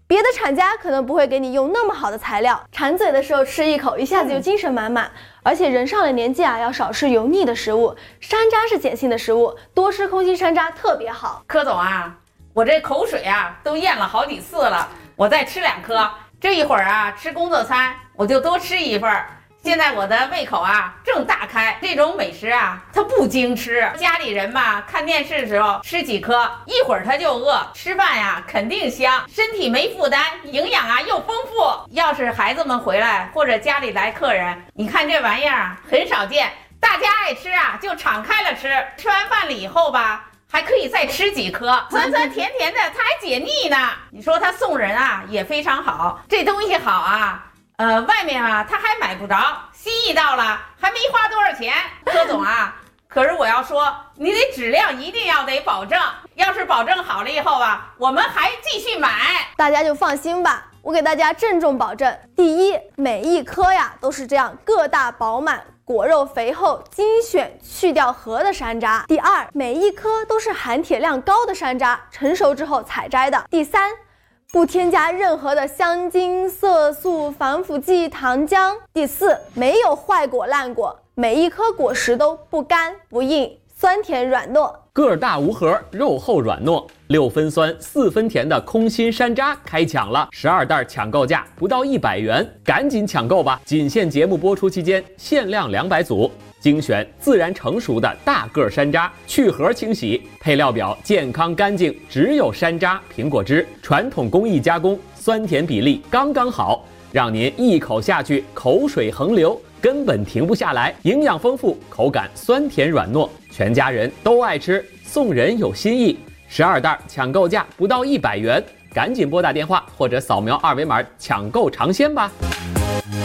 别的厂家可能不会给你用那么好的材料，馋嘴的时候吃一口，一下子就精神满满。而且人上了年纪啊，要少吃油腻的食物，山楂是碱性的食物，多吃空心山楂特别好。 柯总啊，我这口水啊都咽了好几次了，我再吃2颗。这一会儿啊吃工作餐，我就多吃一份。现在我的胃口啊正大开，这种美食啊它不经吃，家里人吧看电视的时候吃几颗，一会儿他就饿，吃饭呀肯定香，身体没负担，营养啊又丰富。要是孩子们回来或者家里来客人，你看这玩意儿很少见，大家爱吃啊就敞开了吃，吃完饭了以后吧还可以再吃几颗，酸酸甜甜的，它还解腻呢。你说它送人啊也非常好，这东西好啊。外面啊他还买不着，心意到了还没花多少钱。柯总啊，可是我要说，你得质量一定要得保证，要是保证好了以后啊，我们还继续买。 大家就放心吧，我给大家郑重保证：第一，每一颗呀都是这样个大饱满，果肉肥厚，精选去掉核的山楂。第二，每一颗都是含铁量高的山楂，成熟之后采摘的。第三，不添加任何的香精、色素、防腐剂、糖浆。第四，没有坏果烂果，每一颗果实都不干不硬，酸甜软糯。 个儿大无核，肉厚软糯，6分酸4分甜的空心山楂开抢了，12袋抢购价不到100元，赶紧抢购吧！仅限节目播出期间，限量200组。精选自然成熟的大个山楂，去核清洗，配料表健康干净，只有山楂、苹果汁，传统工艺加工，酸甜比例刚刚好，让您一口下去口水横流，根本停不下来。营养丰富，口感酸甜软糯，全家人都爱吃，送人有新意。12袋抢购价不到100元，赶紧拨打电话或者扫描2维码抢购尝鲜吧。